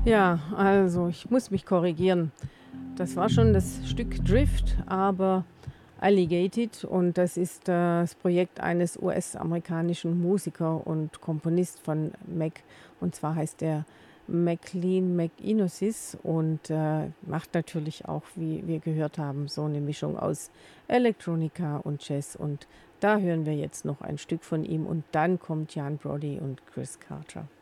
Ja, also ich muss mich korrigieren. Das war schon das Stück Drift, aber Alligated und das ist das Projekt eines US-amerikanischen Musiker und Komponist von Mac und zwar heißt er McLean McInnes und macht natürlich auch, wie wir gehört haben, so eine Mischung aus Electronica und Jazz und da hören wir jetzt noch ein Stück von ihm und dann kommt Jan Brody und Chris Carter.